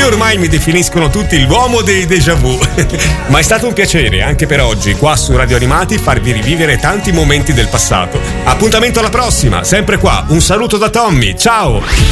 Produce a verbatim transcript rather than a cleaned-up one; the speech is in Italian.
ormai mi definiscono tutti l'uomo dei déjà vu. Ma è stato un piacere anche per oggi qua su Radio Animati farvi rivivere tanti momenti del passato. Appuntamento alla prossima, sempre qua. Un saluto da Tommy, ciao!